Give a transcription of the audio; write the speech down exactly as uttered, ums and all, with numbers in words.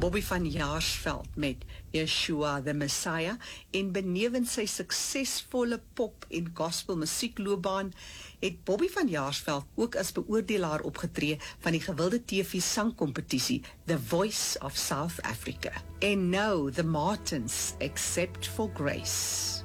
Bobby van Jaarsveld met Yeshua the Messiah en benewens sy suksesvolle pop en gospel musiekloopbaan het Bobby van Jaarsveld ook as beoordelaar opgetree van die gewilde T V sangkompetisie The Voice of South Africa. And now the Martins, Except for Grace.